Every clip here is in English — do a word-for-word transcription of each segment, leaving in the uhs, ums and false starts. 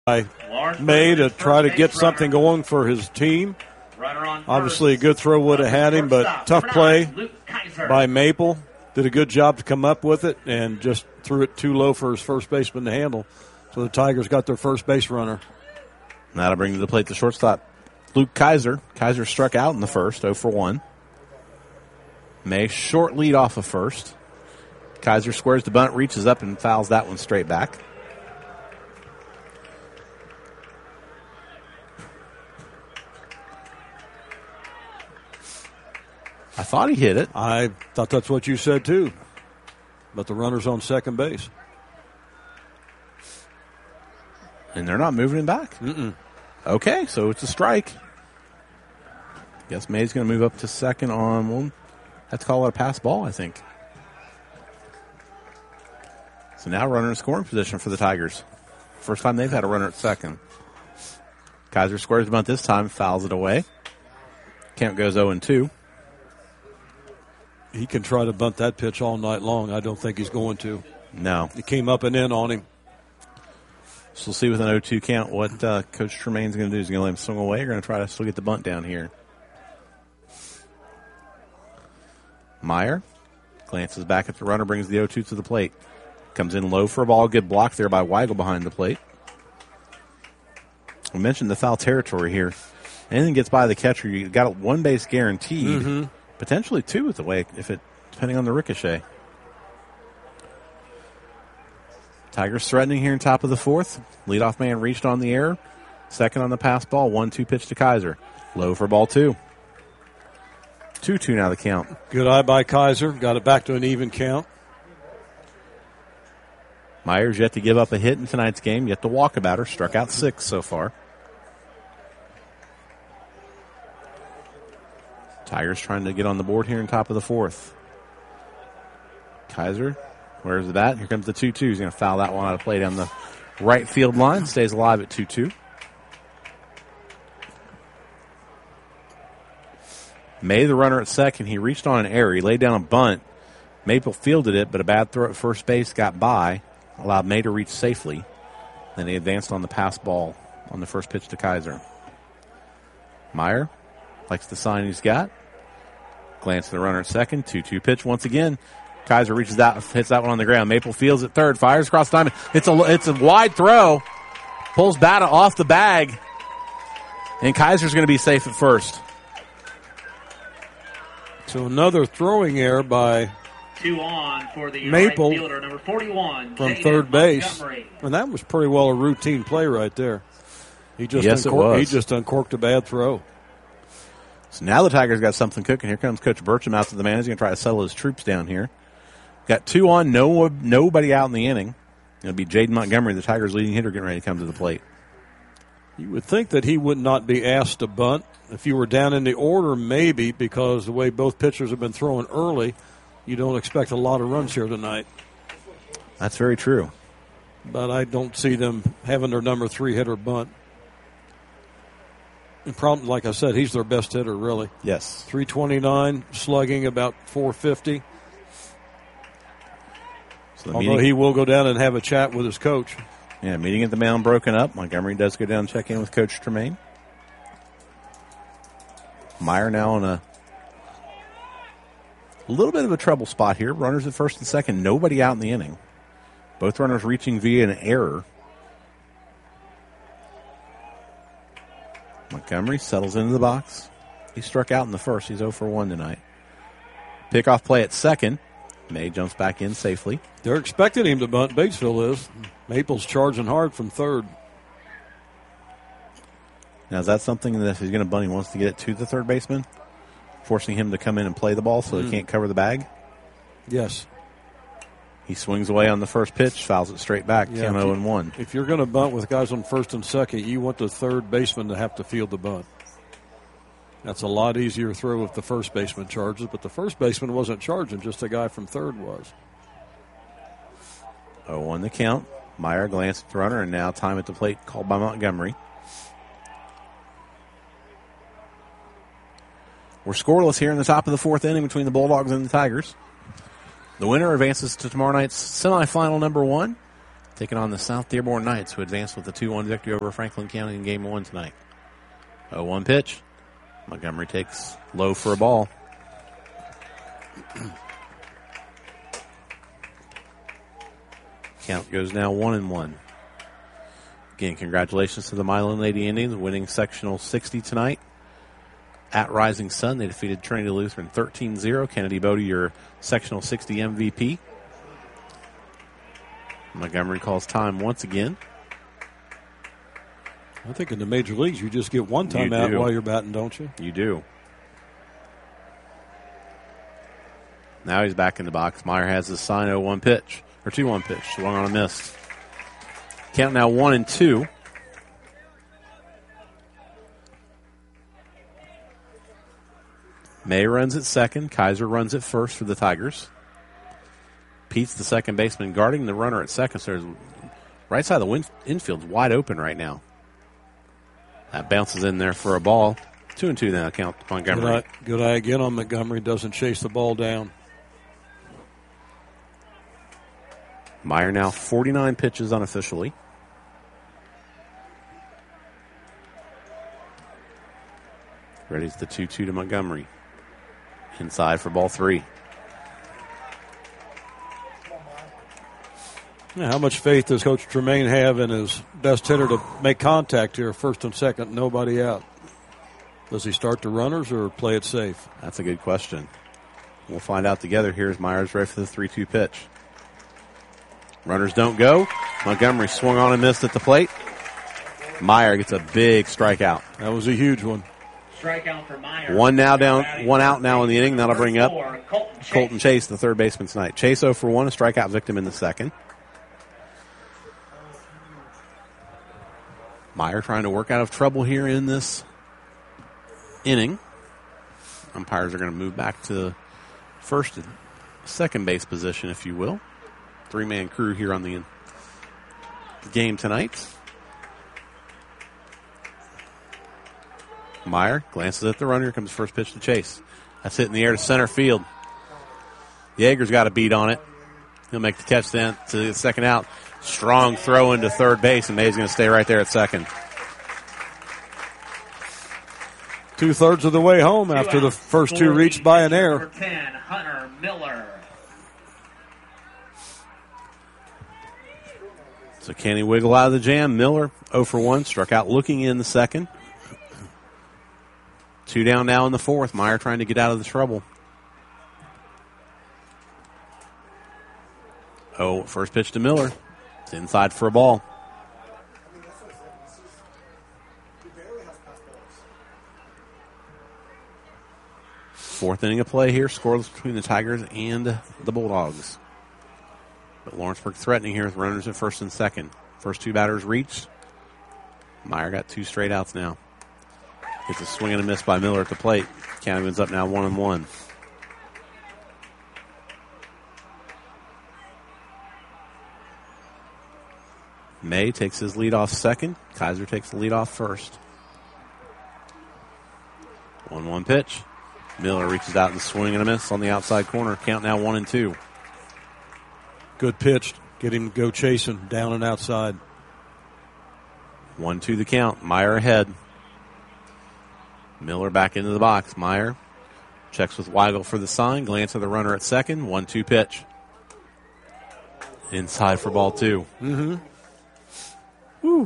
by May to try to get something going for his team. Obviously, a good throw would have had him, but tough play by Maple. Did a good job to come up with it and just threw it too low for his first baseman to handle. So the Tigers got their first base runner. That'll bring to the plate the shortstop, Luke Kaiser. Kaiser struck out in the first, oh for one. May short lead off of first. Kaiser squares the bunt, reaches up, and fouls that one straight back. I thought he hit it. I thought that's what you said, too. But the runner's on second base. And they're not moving him back. Mm-mm. Okay, so it's a strike. Guess May's going to move up to second on one. Have to call it a pass ball, I think. So now runner in scoring position for the Tigers. First time they've had a runner at second. Kaiser squares the bunt this time, fouls it away. Count goes oh and two. He can try to bunt that pitch all night long. I don't think he's going to. No. He came up and in on him. So we'll see with an oh two count what uh, Coach Tremaine's going to do. Is he going to let him swing away or going to try to still get the bunt down here? Meyer glances back at the runner, brings the oh two to the plate. Comes in low for a ball. Good block there by Weigel behind the plate. We mentioned the foul territory here. Anything gets by the catcher, you got a one base guaranteed. Mm-hmm. Potentially two with the way, if it, depending on the ricochet. Tigers threatening here in top of the fourth. Leadoff man reached on the air. Second on the pass ball. one two pitch to Kaiser. Low for ball two. two two now the count. Good eye by Kaiser. Got it back to an even count. Myers yet to give up a hit in tonight's game. Yet to walk a batter. Struck out six so far. Tigers trying to get on the board here in top of the fourth. Kaiser, where's the bat? Here comes the two two. He's going to foul that one out of play down the right field line. Stays alive at two two. May, the runner at second. He reached on an error. He laid down a bunt. Maple fielded it, but a bad throw at first base got by. Allowed May to reach safely. Then he advanced on the pass ball on the first pitch to Kaiser. Meyer likes the sign he's got. Glance to the runner at second. two two pitch once again. Kaiser reaches out, hits that one on the ground. Maple fields at third, fires across the diamond. It's a, it's a wide throw. Pulls Bata off the bag. And Kaiser's going to be safe at first. So another throwing error by Two on for the Maple right fielder, number forty-one, from Jaden third base. Montgomery. And that was pretty well a routine play right there. He just, yes, uncor- it was. he just uncorked a bad throw. So now the Tigers got something cooking. Here comes Coach Burcham out to the man. He's going to try to settle his troops down here. Got two on, no nobody out in the inning. It'll be Jaden Montgomery, the Tigers' leading hitter, getting ready to come to the plate. You would think that he would not be asked to bunt. If you were down in the order, maybe, because the way both pitchers have been throwing early, you don't expect a lot of runs here tonight. That's very true. But I don't see them having their number three hitter bunt. And problem, like I said, he's their best hitter, really. Yes. three twenty-nine, slugging about four fifty. So the Although meeting, he will go down and have a chat with his coach. yeah, meeting at the mound broken up. Montgomery does go down and check in with Coach Tremaine. Meyer now on a little bit of a trouble spot here. Runners at first and second. Nobody out in the inning. Both runners reaching via an error. Montgomery settles into the box. He struck out in the first. He's oh for one tonight. Pickoff play at second. May jumps back in safely. They're expecting him to bunt. Batesville is. Maple's charging hard from third. Now, is that something that if he's going to bunt, he wants to get it to the third baseman, forcing him to come in and play the ball so mm. he can't cover the bag? Yes. He swings away on the first pitch, fouls it straight back, yeah, ten oh and one. If you're going to bunt with guys on first and second, you want the third baseman to have to field the bunt. That's a lot easier throw if the first baseman charges, but the first baseman wasn't charging, just the guy from third was. oh one the count. Meyer glanced at the runner, and now time at the plate called by Montgomery. We're scoreless here in the top of the fourth inning between the Bulldogs and the Tigers. The winner advances to tomorrow night's semifinal number one. taking on the South Dearborn Knights, who advanced with a two one victory over Franklin County in game one tonight. oh one pitch. Montgomery takes low for a ball. Count goes now one and one. Again, congratulations to the Milan Lady Indians winning sectional sixty tonight. At Rising Sun, they defeated Trinity Lutheran thirteen zero. Kennedy Bodie, your sectional sixty M V P. Montgomery calls time once again. I think in the major leagues, you just get one time out while you're batting, don't you? You do. Now he's back in the box. Meyer has his sign oh one pitch, or two one pitch. Swung on a miss. Count now one and two. May runs at second. Kaiser runs at first for the Tigers. Pete's the second baseman guarding the runner at second. So there's right side of the win- infield's wide open right now. That bounces in there for a ball. Two and two now. Count Montgomery. Good eye, good eye again on Montgomery. Doesn't chase the ball down. Meyer now forty-nine pitches unofficially. Ready's the two two to Montgomery. Inside for ball three. Yeah, how much faith does Coach Tremaine have in his best hitter to make contact here, first and second, nobody out? Does he start the runners or play it safe? That's a good question. We'll find out together. Here's Myers ready for the three two pitch. Runners don't go. Montgomery swung on and missed at the plate. Meyer gets a big strikeout. That was a huge one. Strikeout for Meyer. One now down, one out now in the inning. That'll bring up Colton Chase, the third baseman tonight. Chase oh for one, a strikeout victim in the second. Meyer trying to work out of trouble here in this inning. Umpires are going to move back to first and second base position, if you will. Three-man crew here on the game tonight. Meyer glances at the runner. Here comes first pitch to Chase. That's hit in the air to center field. Yeager's got a beat on it. He'll make the catch then to the second out. Strong throw into third base, and May's going to stay right there at second. Two-thirds of the way home two after the first two reached by an error. ten, Hunter Miller. So can he wiggle out of the jam? Miller oh for one, struck out looking in the second. Two down now in the fourth. Meyer trying to get out of the trouble. Oh, first pitch to Miller. It's inside for a ball. Fourth inning of play here. Scoreless between the Tigers and the Bulldogs. But Lawrenceburg threatening here with runners at first and second. First two batters reached. Meyer got two straight outs now. Gets a swing and a miss by Miller at the plate. County wins up now one and one. May takes his lead off second. Kaiser takes the lead off first. one one pitch. Miller reaches out and swing and a miss on the outside corner. Count now one and two. Good pitch. Get him to go chasing down and outside. one two the count. Meyer ahead. Miller back into the box. Meyer checks with Weigel for the sign. Glance at the runner at second. one two pitch. Inside for ball two. Mm-hmm. Woo.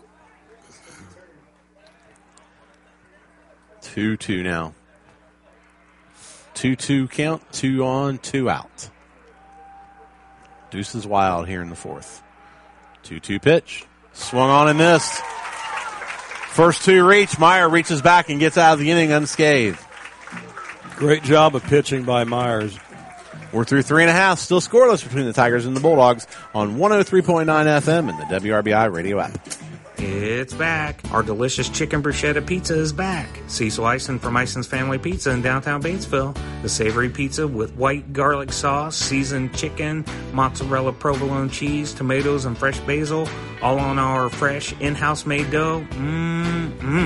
two two now. two two count. Two on, two out. Deuce is wild here in the fourth. two two pitch. Swung on and missed. First two reach. Meyer reaches back and gets out of the inning unscathed. Great job of pitching by Myers. We're through three and a half. Still scoreless between the Tigers and the Bulldogs on one oh three point nine F M and the W R B I radio app. It's back. Our delicious chicken bruschetta pizza is back. Cecil Eisen from Eisen's Family Pizza in downtown Batesville. The savory pizza with white garlic sauce, seasoned chicken, mozzarella provolone cheese, tomatoes, and fresh basil, all on our fresh in-house made dough. Mmm, mmm.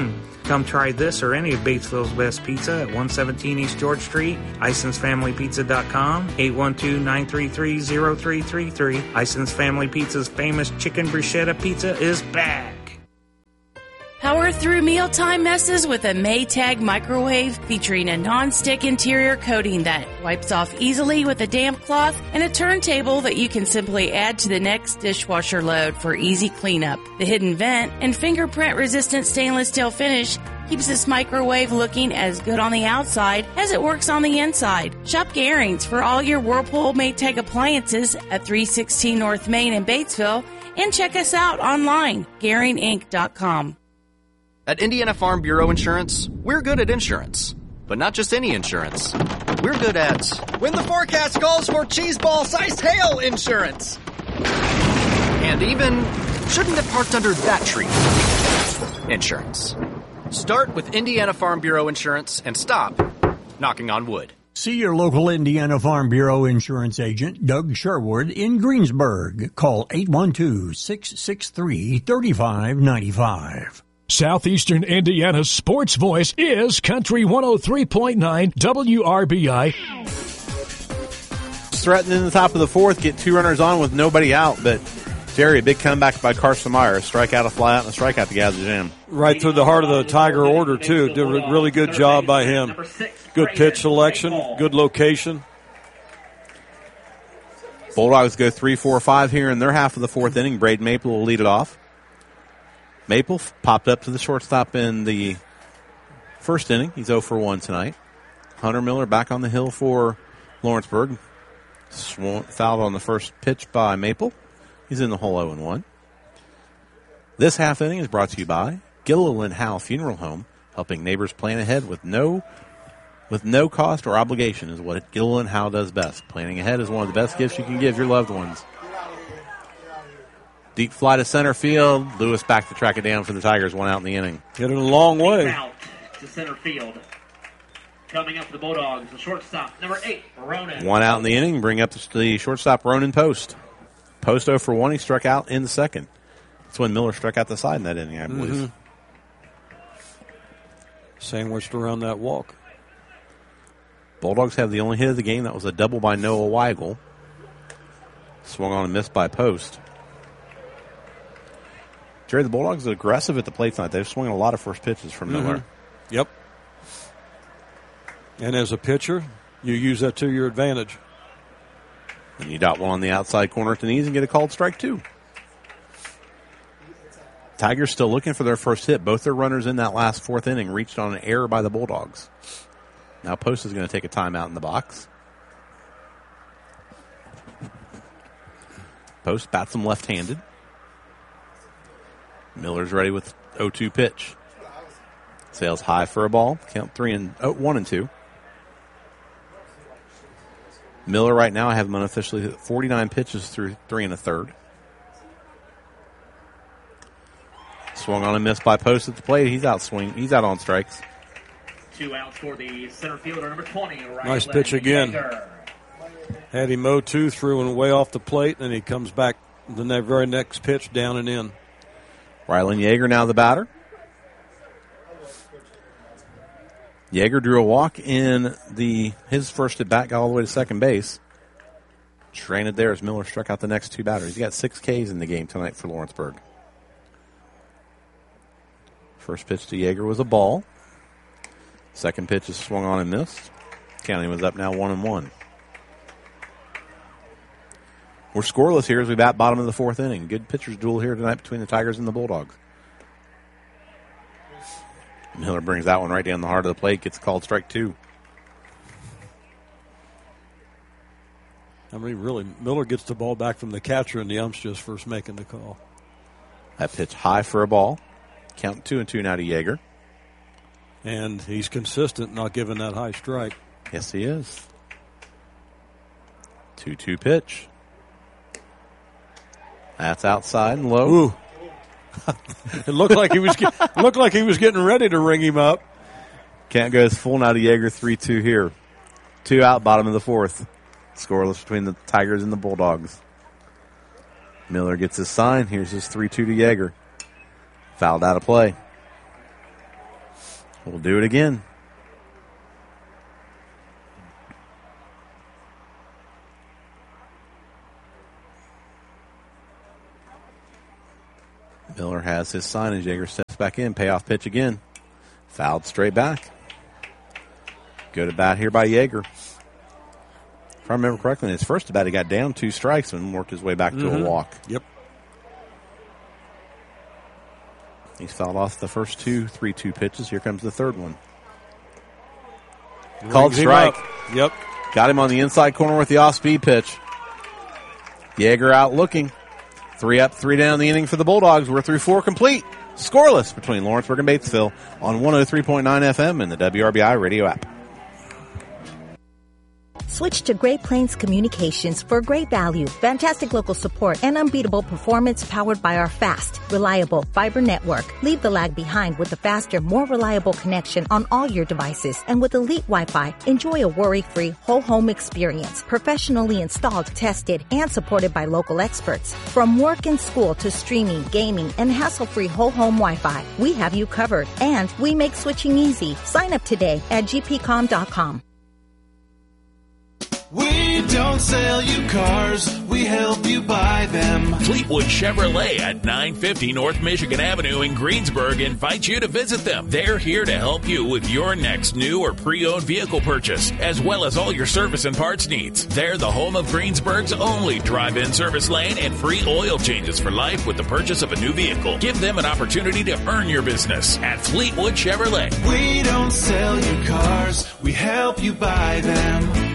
Come try this or any of Batesville's best pizza at one seventeen East George Street, Ison's Family Pizza dot com, eight one two, nine three three, zero three three three. Ison's Family Pizza's famous chicken bruschetta pizza is back. Power through mealtime messes with a Maytag microwave featuring a non-stick interior coating that wipes off easily with a damp cloth and a turntable that you can simply add to the next dishwasher load for easy cleanup. The hidden vent and fingerprint-resistant stainless steel finish keeps this microwave looking as good on the outside as it works on the inside. Shop Garings for all your Whirlpool Maytag appliances at three sixteen North Main in Batesville, and check us out online, Garing Inc dot com. At Indiana Farm Bureau Insurance, we're good at insurance. But not just any insurance. We're good at... when the forecast calls for cheese ball-sized hail insurance. And even... shouldn't have parked under that tree. Insurance. Start with Indiana Farm Bureau Insurance and stop knocking on wood. See your local Indiana Farm Bureau insurance agent, Doug Sherwood, in Greensburg. Call eight one two, six six three, three five nine five. Southeastern Indiana's sports voice is Country one oh three point nine W R B I. Threatening in the top of the fourth, get two runners on with nobody out, but Jerry, a big comeback by Carson Meyer. Strikeout, a fly out, and a strikeout to gather jam. Right through the heart of the Tiger order, too. Did a really good job by him. Good pitch selection, good location. Bulldogs go three, four, five here in their half of the fourth inning. Braden Maple will lead it off. Maple popped up to the shortstop in the first inning. He's oh for one tonight. Hunter Miller back on the hill for Lawrenceburg. Sw- fouled on the first pitch by Maple. He's in the hole oh and one. This half inning is brought to you by Gilliland Howe Funeral Home, helping neighbors plan ahead with no with no cost or obligation is what Gilliland Howe does best. Planning ahead is one of the best gifts you can give your loved ones. Deep fly to center field. Lewis back to track it down for the Tigers. One out in the inning. Hit it a long way. Out to center field. Coming up for the Bulldogs, the shortstop, number eight, Ronan. One out in the inning. Bring up the shortstop, Ronan Post. Post oh for one. He struck out in the second. That's when Miller struck out the side in that inning, I believe. Mm-hmm. Sandwiched around that walk. Bulldogs have the only hit of the game. That was a double by Noah Weigel. Swung on and missed by Post. Jerry, the Bulldogs are aggressive at the plate tonight. They've swung a lot of first pitches from mm-hmm. Miller. Yep. And as a pitcher, you use that to your advantage. And you dot one on the outside corner at the knees and get a called strike two. Tigers still looking for their first hit. Both their runners in that last fourth inning reached on an error by the Bulldogs. Now Post is going to take a timeout in the box. Post bats him left-handed. Miller's ready with oh two pitch. Sails high for a ball. Count three and oh, one and two. Miller right now, I have him unofficially forty-nine pitches through three and a third. Swung on and missed by Post at the plate. He's out swing. He's out on strikes. Two outs for the center fielder, number twenty. Right nice pitch again. Yeager. Had him oh two, threw and way off the plate, and he comes back the very next pitch down and in. Rylan Yeager now the batter. Yeager drew a walk in the his first at bat, got all the way to second base. Stranded there as Miller struck out the next two batters. He got six Ks in the game tonight for Lawrenceburg. First pitch to Yeager was a ball. Second pitch is swung on and missed. Counting was up now one and one. We're scoreless here as we bat bottom of the fourth inning. Good pitcher's duel here tonight between the Tigers and the Bulldogs. Miller brings that one right down the heart of the plate. Gets called strike two. I mean, really, Miller gets the ball back from the catcher, and the ump's just first making the call. That pitch high for a ball. Count two and two now to Yeager. And he's consistent, not giving that high strike. Yes, he is. two two pitch. That's outside and low. Ooh. It looked like he was get, looked like he was getting ready to ring him up. Count goes full now to Yeager, three two here. Two out, bottom of the fourth. Scoreless between the Tigers and the Bulldogs. Miller gets his sign. Here's his three two to Yeager. Fouled out of play. We'll do it again. Miller has his sign as Yeager steps back in. Payoff pitch again. Fouled straight back. Good at bat here by Yeager. If I remember correctly, in his first at bat, he got down two strikes and worked his way back mm-hmm. to a walk. Yep. He's fouled off the first two three two pitches. Here comes the third one. Rings Called strike. Yep. Got him on the inside corner with the off-speed pitch. Yeager out looking. Three up, three down the inning for the Bulldogs. We're through four complete. Scoreless between Lawrenceburg and Batesville on one oh three point nine F M and the W R B I radio app. Switch to Great Plains Communications for great value, fantastic local support, and unbeatable performance powered by our fast, reliable fiber network. Leave the lag behind with the faster, more reliable connection on all your devices. And with Elite Wi-Fi, enjoy a worry-free whole home experience, professionally installed, tested, and supported by local experts. From work and school to streaming, gaming, and hassle-free whole home Wi-Fi, we have you covered. And we make switching easy. Sign up today at g p com dot com. We don't sell you cars, we help you buy them. Fleetwood Chevrolet at nine fifty North Michigan Avenue in Greensburg invites you to visit them. They're here to help you with your next new or pre-owned vehicle purchase, as well as all your service and parts needs. They're the home of Greensburg's only drive-in service lane and free oil changes for life with the purchase of a new vehicle. Give them an opportunity to earn your business at Fleetwood Chevrolet. We don't sell you cars, we help you buy them.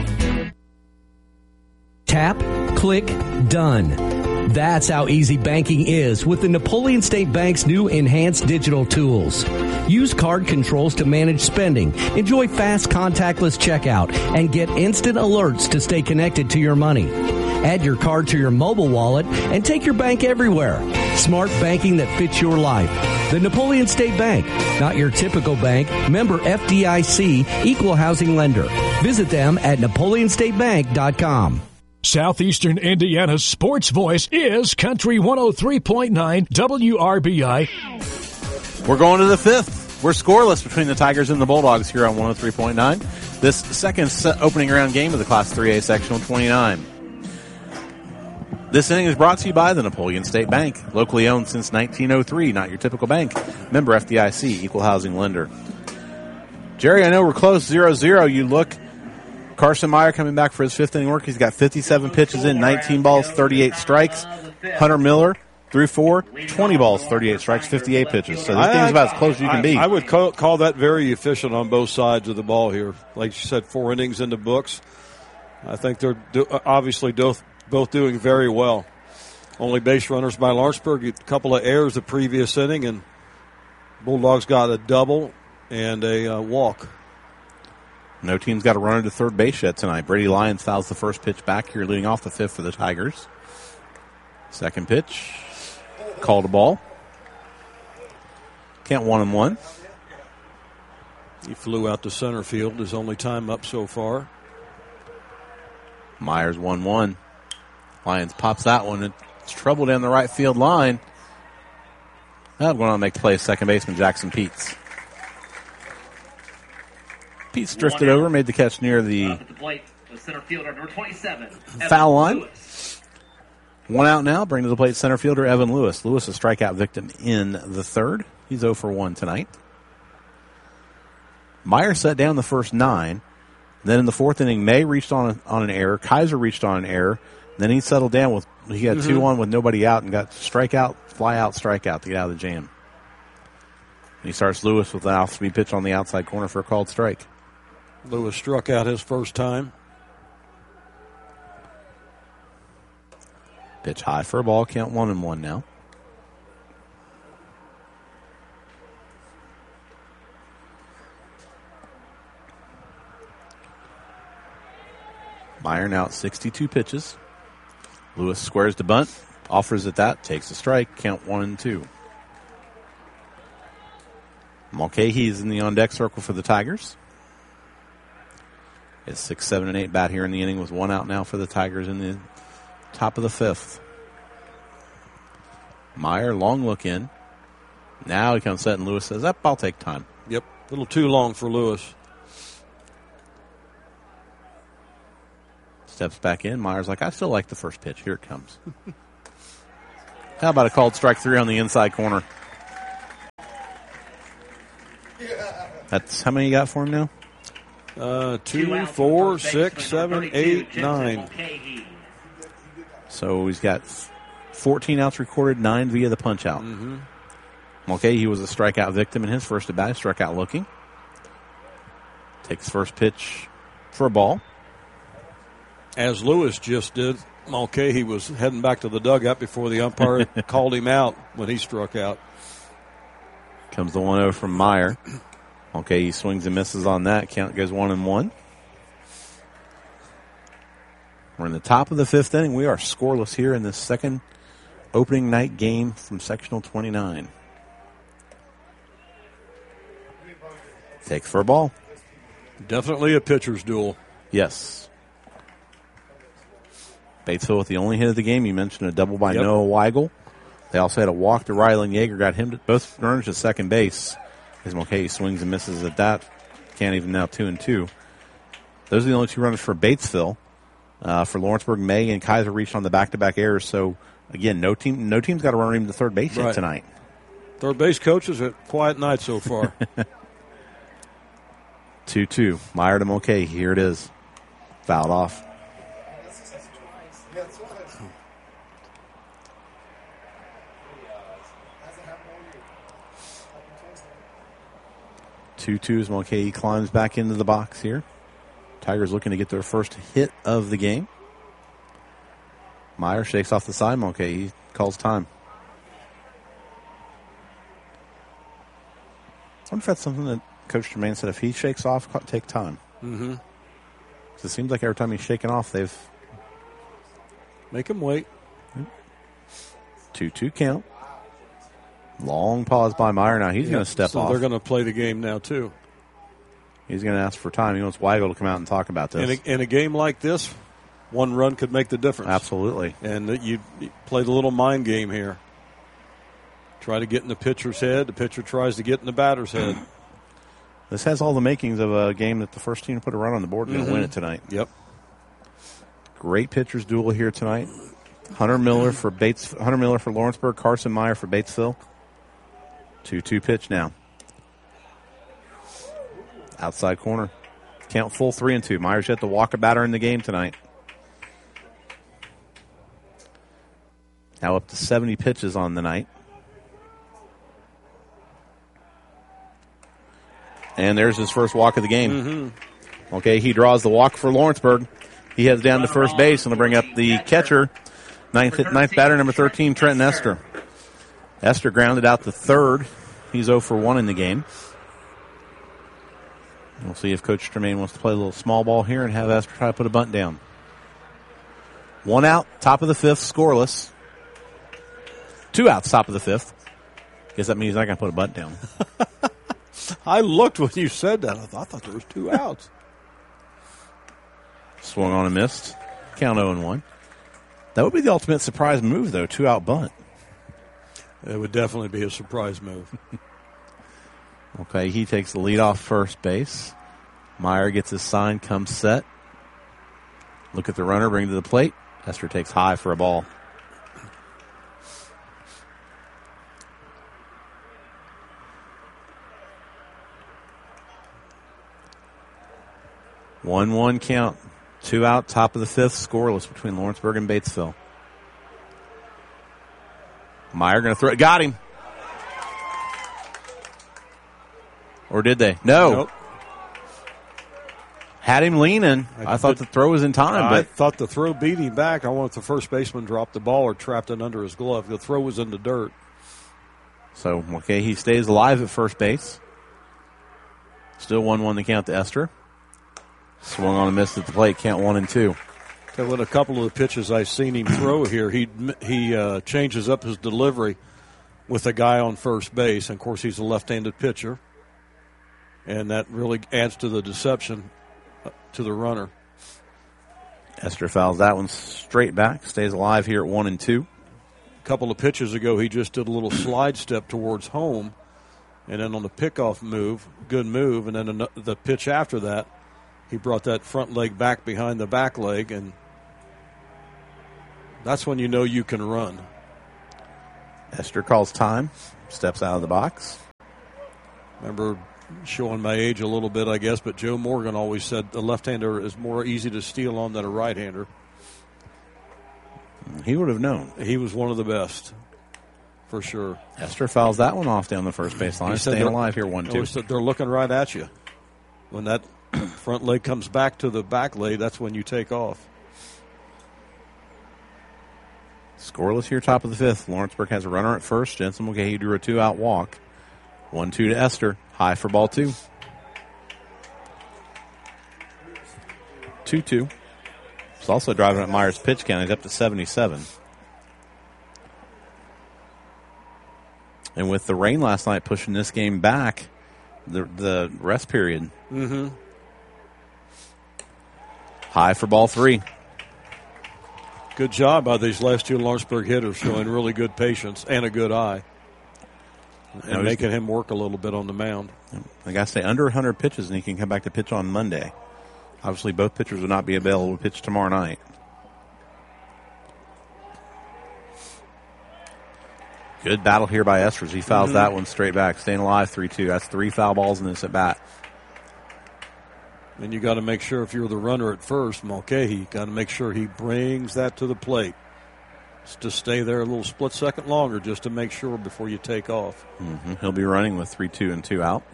Tap, click, done. That's how easy banking is with the Napoleon State Bank's new enhanced digital tools. Use card controls to manage spending, enjoy fast contactless checkout, and get instant alerts to stay connected to your money. Add your card to your mobile wallet and take your bank everywhere. Smart banking that fits your life. The Napoleon State Bank, not your typical bank. Member F D I C, equal housing lender. Visit them at napoleon state bank dot com. Southeastern Indiana's sports voice is Country one oh three point nine W R B I. We're going to the fifth. We're scoreless between the Tigers and the Bulldogs here on one oh three point nine. This second opening round game of the Class three A Sectional twenty-nine. This inning is brought to you by the Napoleon State Bank, locally owned since nineteen oh three, not your typical bank. Member F D I C, equal housing lender. Jerry, I know we're close, zero zero. You look, Carson Meyer coming back for his fifth inning work. He's got fifty-seven pitches in, nineteen balls, thirty-eight strikes. Hunter Miller threw four, twenty balls, thirty-eight strikes, fifty-eight pitches. So this thing's about as close as you can be. I would call, call that very efficient on both sides of the ball here. Like you said, four innings in the books. I think they're do, obviously both, both doing very well. Only base runners by Lawrenceburg, a couple of errors the previous inning, and Bulldogs got a double and a uh, walk. No team's got a runner to third base yet tonight. Brady Lyons fouls the first pitch back here, leading off the fifth for the Tigers. Second pitch, called a ball. Can't one and one. He flew out to center field, his only time up so far. Myers one one. Lyons pops that one. It's trouble down the right field line. Now going on to make the play, second baseman Jackson Peets. Peets drifted over, made the catch near the foul line. One out now, bring to the plate center fielder Evan Lewis. Lewis, a strikeout victim in the third. He's oh for one tonight. Meyer set down the first nine. Then in the fourth inning, May reached on, a, on an error. Kaiser reached on an error. Then he settled down with, he had mm-hmm. two on with nobody out and got strikeout, fly out, strikeout to get out of the jam. And he starts Lewis with an off-speed pitch on the outside corner for a called strike. Lewis struck out his first time. Pitch high for a ball, count one and one now. Meyer now at sixty-two pitches. Lewis squares the bunt, offers at that, takes a strike, count one and two. Mulcahy is in the on-deck circle for the Tigers. It's six, seven, and eight bat here in the inning with one out now for the Tigers in the top of the fifth. Meyer, long look in. Now he comes set and Lewis says, up, I'll take time. Yep. little too long for Lewis. Steps back in. Myers like, I still like the first pitch. Here it comes. How about a called strike three on the inside corner? That's how many you got for him now? Uh, two, four, six, seven, eight, nine. So he's got fourteen outs recorded, nine via the punch out. Mm-hmm. Okay, he was a strikeout victim in his first at bat. He struck out looking. Takes first pitch for a ball. As Lewis just did. Okay, he was heading back to the dugout before the umpire called him out when he struck out. Comes the one oh from Meyer. Okay, he swings and misses on that. Count goes one and one. We're in the top of the fifth inning. We are scoreless here in this second opening night game from sectional twenty-nine. Takes for a ball. Definitely a pitcher's duel. Yes. Batesville with the only hit of the game. You mentioned a double by Yep. Noah Weigel. They also had a walk to Rylan Yeager. Got him to, both runners to second base. As Mulcahy swings and misses at that. Can't even now two and two. Those are the only two runners for Batesville. Uh, for Lawrenceburg, May and Kaiser reached on the back-to-back errors. So again, no team, no team's got a runner even to third base yet Right. tonight. Third base coaches a quiet night so far. two two. Meyer to Mulcahy. Here it is. Fouled off. two two as Mulcahy climbs back into the box here. Tigers looking to get their first hit of the game. Meyer shakes off the side. Mulcahy calls time. I wonder if that's something that Coach Germain said, if he shakes off, take time. Mm-hmm. It seems like every time he's shaking off, they've... Make him wait. two two count. Long pause by Meyer. Now he's Yep. going to step so off. They're going to play the game now, too. He's going to ask for time. He wants Weigel to come out and talk about this. In a, in a game like this, one run could make the difference. Absolutely. And that you, you play the little mind game here. Try to get in the pitcher's head. The pitcher tries to get in the batter's head. This has all the makings of a game that the first team to put a run on the board is going to Mhm. win it tonight. Yep. Great pitchers duel here tonight. Hunter Miller for Bates. Hunter Miller for Lawrenceburg. Carson Meyer for Batesville. two two pitch now. Outside corner. Count full three and two. Meyer's yet to walk a batter in the game tonight. Now up to seventy pitches on the night. And there's his first walk of the game. Mm-hmm. Okay, he draws the walk for Lawrenceburg. He heads down to first base and will bring up the catcher, ninth, ninth batter, number thirteen, Trenton Esther. Esther grounded out the third. He's oh for one in the game. We'll see if Coach Tremaine wants to play a little small ball here and have Esther try to put a bunt down. One out, top of the fifth, scoreless. Two outs, top of the fifth. Guess that means he's not going to put a bunt down. I looked when you said that. I thought, I thought there was two outs. Swung on and missed. Count oh and one. That would be the ultimate surprise move, though, two-out bunt. It would definitely be a surprise move. Okay, he takes the lead off first base. Meyer gets his sign, comes set. Look at the runner, bring to the plate. Esther takes high for a ball. one one count. Two out, top of the fifth, scoreless between Lawrenceburg and Batesville. Meyer going to throw it. Got him. Or did they? No. Nope. Had him leaning. I, I thought the throw was in time. I but thought the throw beat him back. I wanted the first baseman dropped the ball or trapped it under his glove. The throw was in the dirt. So, okay, he stays alive at first base. Still one one to count to Esther. Swung on and missed at the plate. Count one and two. Okay, with a couple of the pitches I've seen him throw here, he he uh, changes up his delivery with a guy on first base. And, of course, he's a left-handed pitcher. And that really adds to the deception to the runner. Esther fouls that one straight back. Stays alive here at one and two. A couple of pitches ago, he just did a little slide step towards home And then on the pickoff move, good move, and then the pitch after that, he brought that front leg back behind the back leg, and that's when you know you can run. Esther calls time, steps out of the box. Remember, showing my age a little bit, I guess, but Joe Morgan always said the left-hander is more easy to steal on than a right-hander. He would have known. He was one of the best, for sure. Esther fouls that one off down the first baseline. Staying alive here, one two. They're looking right at you. When that front leg comes back to the back leg, that's when you take off. Scoreless here, top of the fifth. Lawrenceburg has a runner at first. Jensen Mulcahy drew a two-out walk. one two to Esther. High for ball two. two two. He's also driving at Myers' pitch count. He's up to seventy-seven. And with the rain last night pushing this game back, the the rest period. Mm-hmm. High for ball three. Good job by these last two Lawrenceburg hitters, showing really good patience and a good eye. And no, making him work a little bit on the mound. I got to say, under one hundred pitches, and he can come back to pitch on Monday. Obviously, both pitchers will not be available to pitch tomorrow night. Good battle here by Esters. He fouls mm-hmm. that one straight back. Staying alive, three two. That's three foul balls in this at-bat. And you got to make sure if you're the runner at first, Mulcahy, got to make sure he brings that to the plate. Just to stay there a little split second longer just to make sure before you take off. Mm-hmm. He'll be running with three two and two out.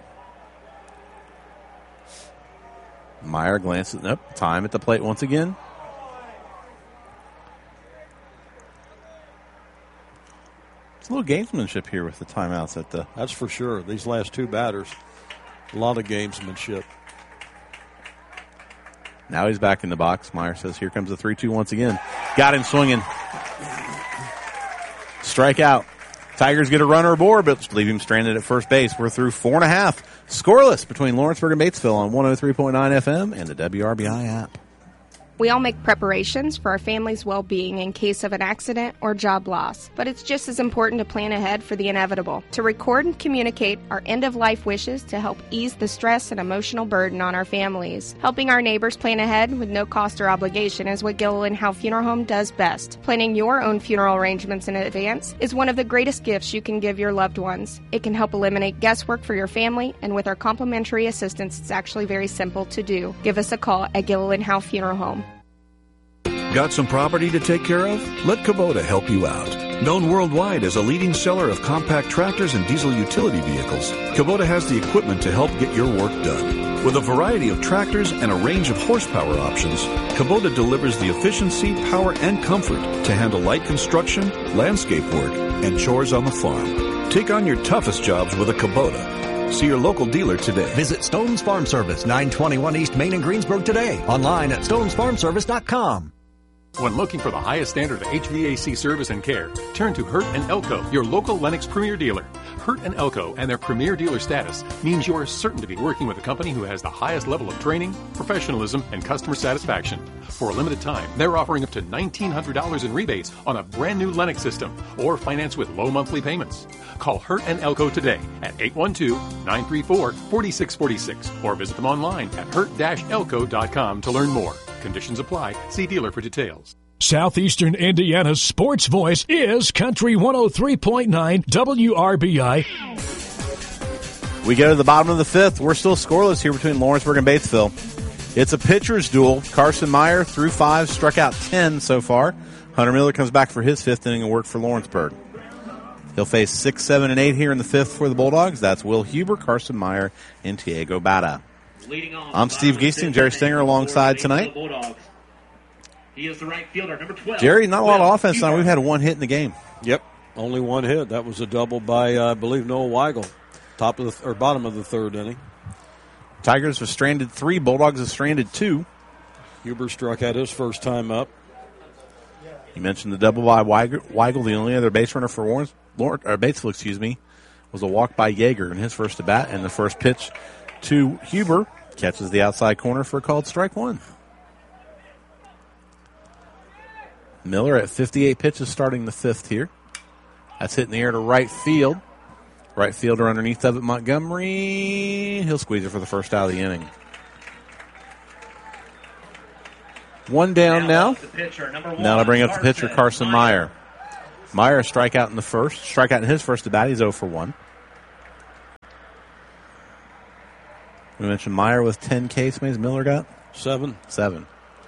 Meyer glances. Nope. Time at the plate once again. It's a little gamesmanship here with the timeouts at the. That's for sure. These last two batters, a lot of gamesmanship. Now he's back in the box. Meyer says, here comes the three two once again. Got him swinging. Strikeout. Tigers get a runner aboard, but leave him stranded at first base. We're through four and a half. Scoreless between Lawrenceburg and Batesville on one oh three point nine F M and the W R B I app. We all make preparations for our family's well-being in case of an accident or job loss, but it's just as important to plan ahead for the inevitable, to record and communicate our end-of-life wishes to help ease the stress and emotional burden on our families. Helping our neighbors plan ahead with no cost or obligation is what Gilliland Howe Funeral Home does best. Planning your own funeral arrangements in advance is one of the greatest gifts you can give your loved ones. It can help eliminate guesswork for your family, and with our complimentary assistance, it's actually very simple to do. Give us a call at Gilliland Howe Funeral Home. Got some property to take care of? Let Kubota help you out. Known worldwide as a leading seller of compact tractors and diesel utility vehicles, Kubota has the equipment to help get your work done. With a variety of tractors and a range of horsepower options, Kubota delivers the efficiency, power, and comfort to handle light construction, landscape work, and chores on the farm. Take on your toughest jobs with a Kubota. See your local dealer today. Visit Stone's Farm Service, nine twenty-one East Main in Greensburg today. Online at stones farm service dot com. When looking for the highest standard of H V A C service and care, turn to Hurt and Elko, your local Lennox Premier dealer. Hurt and Elko and their Premier dealer status means you are certain to be working with a company who has the highest level of training, professionalism, and customer satisfaction. For a limited time, they're offering up to nineteen hundred dollars in rebates on a brand new Lennox system or finance with low monthly payments. Call Hurt and Elko today at eight one two, nine three four, four six four six or visit them online at hurt dash elko dot com to learn more. Conditions apply. See dealer for details. Southeastern Indiana's sports voice is Country one oh three point nine W R B I. We go to the bottom of the fifth. We're still scoreless here between Lawrenceburg and Batesville. It's a pitcher's duel. Carson Meyer threw five, struck out ten so far. Hunter Miller comes back for his fifth inning of work for Lawrenceburg. He'll face six, seven, and eight here in the fifth for the Bulldogs. That's Will Huber, Carson Meyer, and Tiago Bata. I'm Steve Geesting, Jerry Stinger alongside tonight. He is the right fielder, number twelve. Jerry, not a lot of offense tonight. We've had one hit in the game. Yep, only one hit. That was a double by, uh, I believe, Noah Weigel, top of the th- or bottom of the third inning. Tigers have stranded three. Bulldogs have stranded two. Huber struck out his first time up. You mentioned the double by Weigel. The only other base runner for Warren, or Batesville, excuse me, was a walk by Yeager in his first at bat, and the first pitch to Huber catches the outside corner for a called strike one. Miller at fifty-eight pitches starting the fifth here. That's hit in the air to right field. Right fielder underneath of it, Montgomery. He'll squeeze it for the first out of the inning. One down now. Now to bring up the pitcher, Carson Meyer. Meyer, a strikeout in the first. Strikeout in his first at bat. He's oh for one. We mentioned Meyer with ten Ks. How many Miller got? Seven. Seven.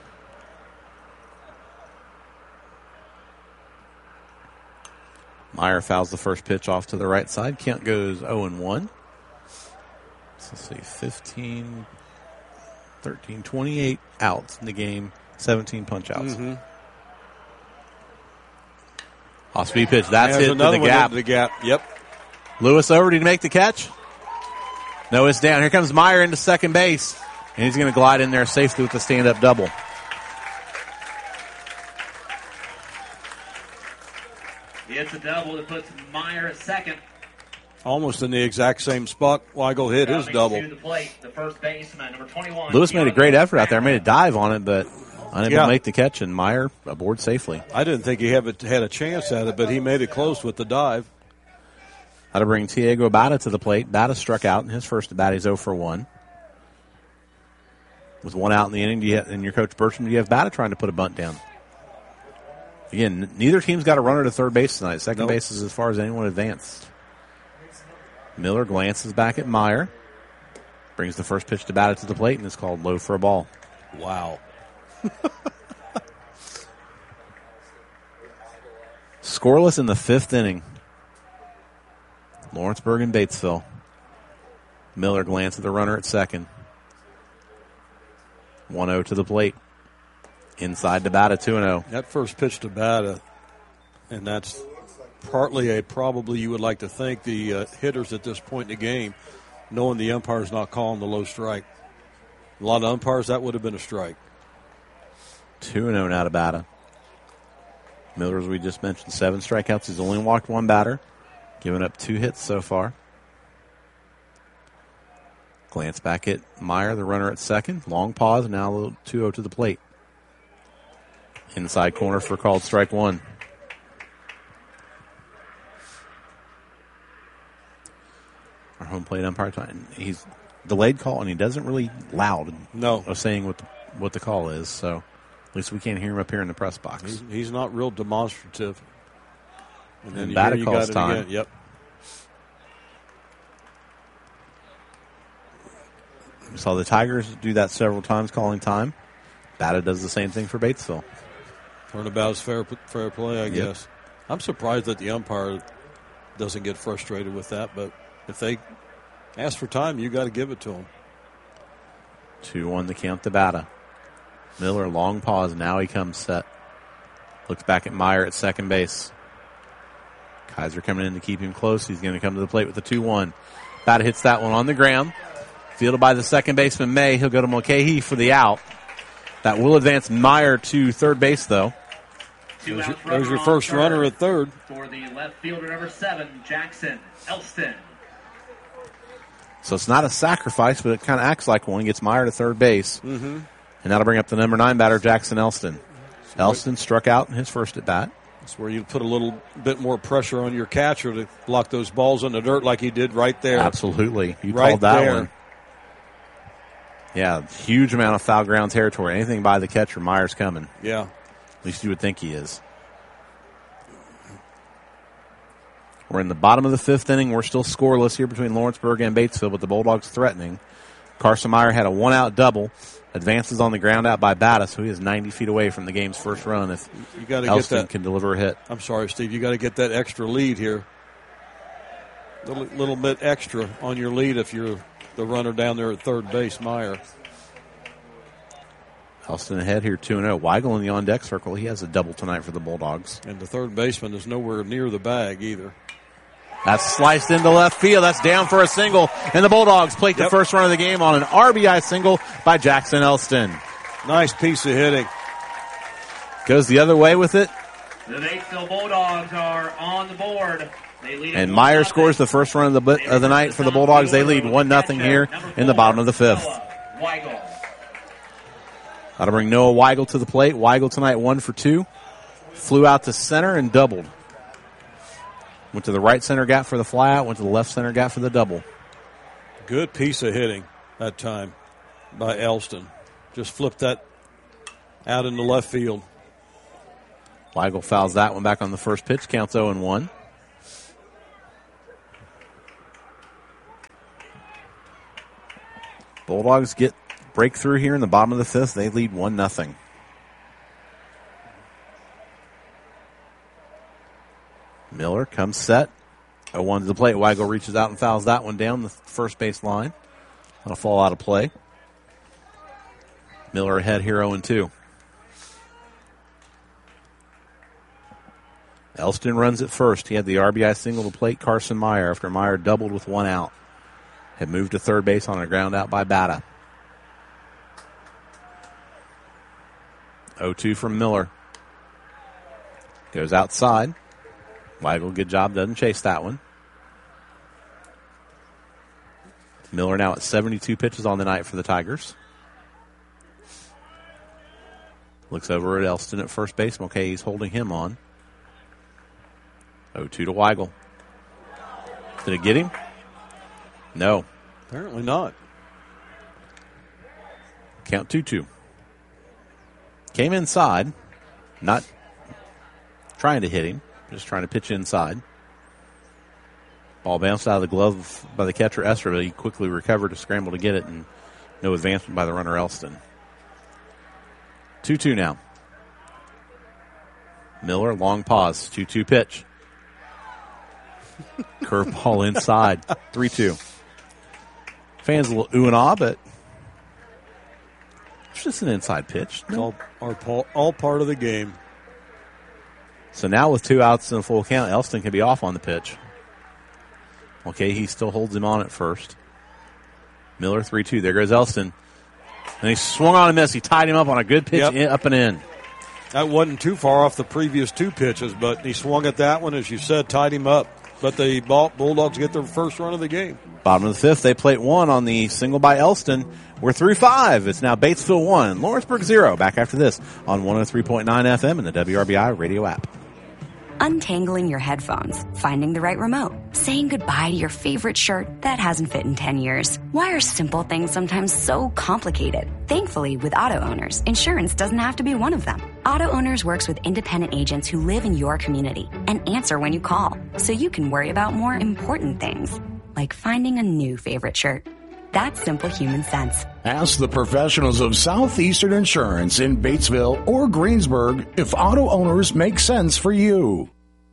Meyer fouls the first pitch off to the right side. Count goes oh and one. So let's see, fifteen, thirteen, twenty-eight outs in the game, seventeen punch outs. Mm-hmm. Off speed pitch. That's hit to the gap. the gap. Yep. Lewis over to make the catch. No, it's down. Here comes Meyer into second base. And he's going to glide in there safely with the stand-up double. It's a double that puts Meyer at second. Almost in the exact same spot Weigel hit his double. To the plate, the first baseman, number twenty-one. Lewis made a great effort out there. Made a dive on it, but unable Yeah. to make the catch, and Meyer aboard safely. I didn't think he had a chance at it, but he made it close with the dive. How to bring Diego Bata to the plate. Bata struck out in his first at bat. He's oh for one. With one out in the inning, do you have, and your coach Bertram, do you have Bata trying to put a bunt down? Again, neither team's got a runner to third base tonight. Second Nope. base is as far as anyone advanced. Miller glances back at Meyer. Brings the first pitch to Bata to the plate, and it's called low for a ball. Wow. Scoreless in the fifth inning. Lawrenceburg and Batesville. Miller glances at the runner at second. one oh to the plate. Inside to Bata, two and oh. That first pitch to Bata, and that's partly a probably you would like to think the uh, hitters at this point in the game, knowing the umpire's not calling the low strike. A lot of umpires, that would have been a strike. two and oh now to Bata. Miller, as we just mentioned, seven strikeouts. He's only walked one batter. Giving up two hits so far. Glance back at Meyer, the runner at second. Long pause, now two oh to the plate. Inside corner for called strike one. Our home plate umpire, he's delayed call, and he doesn't really loud no. of saying what the, what the call is, so at least we can't hear him up here in the press box. He's, he's not real demonstrative. And then And you Bata hear you calls got it time. again. Yep. We saw the Tigers do that several times, calling time. Bata does the same thing for Batesville. Turnabout is fair, fair play, I Yep. guess. I'm surprised that the umpire doesn't get frustrated with that, but if they ask for time, you got to give it to them. two one to count to Bata. Miller, long pause. Now he comes set. Looks back at Meyer at second base. Kaiser coming in to keep him close. He's going to come to the plate with the two one. Bata hits that one on the ground. Fielded by the second baseman, May. He'll go to Mulcahy for the out. That will advance Meyer to third base, though. There's your, there's your first runner at third. For the left fielder, number seven, Jackson Elston. So it's not a sacrifice, but it kind of acts like one. He gets Meyer to third base. Mm-hmm. And that'll bring up the number nine batter, Jackson Elston. Elston struck out in his first at bat. That's where you put a little bit more pressure on your catcher to block those balls in the dirt like he did right there. Absolutely. You right called that there. one. Yeah, huge amount of foul ground territory. Anything by the catcher, Meyer's coming. Yeah. At least you would think he is. We're in the bottom of the fifth inning. We're still scoreless here between Lawrenceburg and Batesville, but the Bulldogs threatening. Carson Meyer had a one-out double. Advances on the ground out by Bata, so he is ninety feet away from the game's first run if You got to get Elston that. can deliver a hit. I'm sorry, Steve. You got to get that extra lead here. A little, little bit extra on your lead if you're the runner down there at third base, Meyer. Elston ahead here two and oh. Weigel in the on-deck circle. He has a double tonight for the Bulldogs. And the third baseman is nowhere near the bag either. That's sliced into left field. That's down for a single. And the Bulldogs plate the Yep. first run of the game on an R B I single by Jackson Elston. Nice piece of hitting. Goes the other way with it. The Batesville Bulldogs are on the board. They lead And Meyer scores the first run of the bit- of the night for the Bulldogs. They lead one nothing here in the bottom of the fifth. Weigel. That'll bring Noah Weigel to the plate. Weigel tonight one for two. Flew out to center and doubled. Went to the right center gap for the fly out, went to the left center gap for the double. Good piece of hitting that time by Elston. Just flipped that out in the left field. Weigel fouls that one back on the first pitch. Counts oh and one. Bulldogs get breakthrough here in the bottom of the fifth. They lead one nothing. Miller comes set. oh one to the plate. Weigel reaches out and fouls that one down the first base line. That'll fall out of play. Miller ahead here oh and two. Elston runs at first. He had the R B I single to plate Carson Meyer after Meyer doubled with one out. Had moved to third base on a ground out by Bata. oh two from Miller. Goes outside. Weigel, good job, doesn't chase that one. Miller now at seventy-two pitches on the night for the Tigers. Looks over at Elston at first base. Mulcahy's holding him on. oh two to Weigel. Did it get him? No. Apparently not. Count two two. Came inside. Not trying to hit him. Just trying to pitch inside. Ball bounced out of the glove by the catcher, Estra, but he quickly recovered to scramble to get it, and no advancement by the runner, Elston. two two now. Miller, long pause. two two pitch. Curveball inside. three two. Fans a little ooh and ah, but it's just an inside pitch. It's all, all, all part of the game. So now with two outs and a full count, Elston can be off on the pitch. Okay, he still holds him on at first. Miller three two. There goes Elston. And he swung on a miss. He tied him up on a good pitch, yep. in, up and in. That wasn't too far off the previous two pitches, but he swung at that one, as you said, tied him up. But the Bulldogs get their first run of the game. Bottom of the fifth, they plate one on the single by Elston. We're through five. It's now Batesville one, Lawrenceburg zero. Back after this on one oh three point nine F M and the W R B I radio app. Untangling your headphones, finding the right remote, saying goodbye to your favorite shirt that hasn't fit in ten years. Why are simple things sometimes so complicated? Thankfully, with Auto Owners, insurance doesn't have to be one of them. Auto Owners works with independent agents who live in your community and answer when you call, so you can worry about more important things, like finding a new favorite shirt. That's simple human sense. Ask the professionals of Southeastern Insurance in Batesville or Greensburg if Auto Owners make sense for you.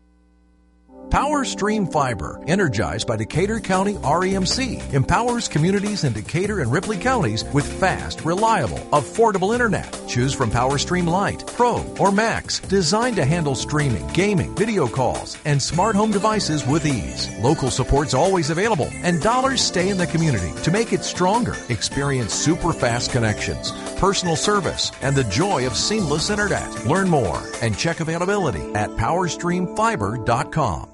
Power Stream Fiber, energized by Decatur County R E M C, empowers communities in Decatur and Ripley counties with fast, reliable, affordable internet. Choose from Power Stream Lite, Pro, or Max, designed to handle streaming, gaming, video calls, and smart home devices with ease. Local support's always available, and dollars stay in the community to make it stronger. Experience super fast connections, personal service, and the joy of seamless internet. Learn more and check availability at power stream fiber dot com.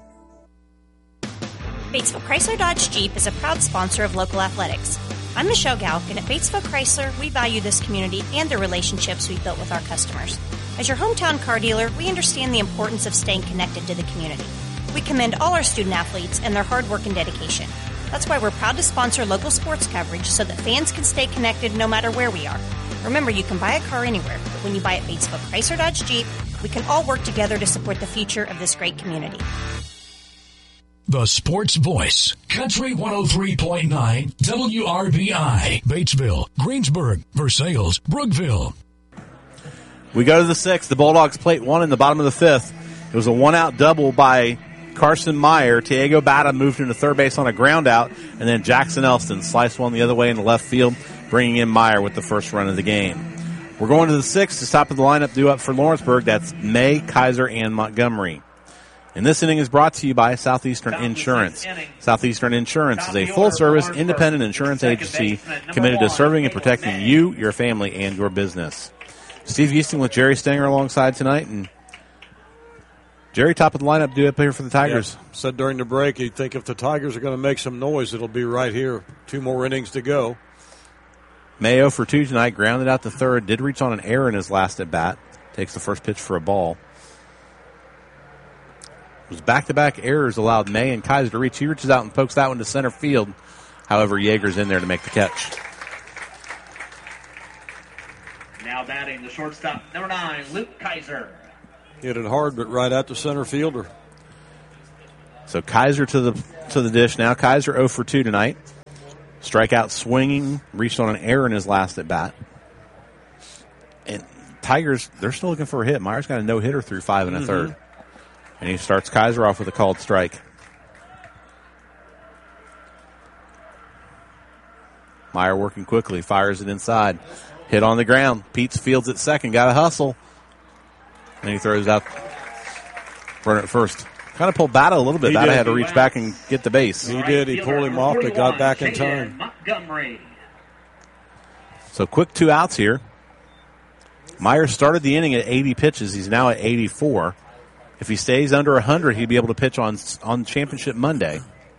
Batesville Chrysler Dodge Jeep is a proud sponsor of local athletics. I'm Michelle Galk, and at Batesville Chrysler, we value this community and the relationships we've built with our customers. As your hometown car dealer, we understand the importance of staying connected to the community. We commend all our student athletes and their hard work and dedication. That's why we're proud to sponsor local sports coverage so that fans can stay connected no matter where we are. Remember, you can buy a car anywhere, but when you buy at Batesville Chrysler Dodge Jeep, we can all work together to support the future of this great community. The Sports Voice, Country one oh three point nine, W R B I, Batesville, Greensburg, Versailles, Brookville. We go to the sixth. The Bulldogs plate one in the bottom of the fifth. It was a one-out double by Carson Meyer. Tiago Bata moved into third base on a ground out, and then Jackson Elston sliced one the other way in the left field, bringing in Meyer with the first run of the game. We're going to the sixth. To top of the lineup due up for Lawrenceburg. That's May, Kaiser, and Montgomery. And this inning is brought to you by Southeastern Insurance. Southeastern Insurance is a full-service, independent insurance agency committed to serving and protecting you, your family, and your business. Steve Easton with Jerry Stenger alongside tonight. And Jerry, top of the lineup, due up here for the Tigers. Yeah, said during the break, he'd think if the Tigers are going to make some noise, it'll be right here. Two more innings to go. Mayo for two tonight, grounded out to third, did reach on an error in his last at-bat. Takes the first pitch for a ball. It was back-to-back errors allowed May and Kaiser to reach. He reaches out and pokes that one to center field. However, Yeager's in there to make the catch. Now batting the shortstop, number nine, Luke Kaiser. Hit it hard, but right at the center fielder. So Kaiser to the to the dish now. Kaiser oh for two tonight. Strikeout swinging, reached on an error in his last at bat. And Tigers, they're still looking for a hit. Myers got a no-hitter through five and a mm-hmm. third. And he starts Kaiser off with a called strike. Meyer working quickly, fires it inside. Hit on the ground. Peets fields at second, got a hustle. And he throws out runner at first. Kind of pulled Bata a little bit. Bata had to reach back and get the base. He did. He pulled him off, but got back in time. So quick two outs here. Meyer started the inning at eighty pitches. He's now at eighty-four. If he stays under one hundred, he'd be able to pitch on on Championship Monday.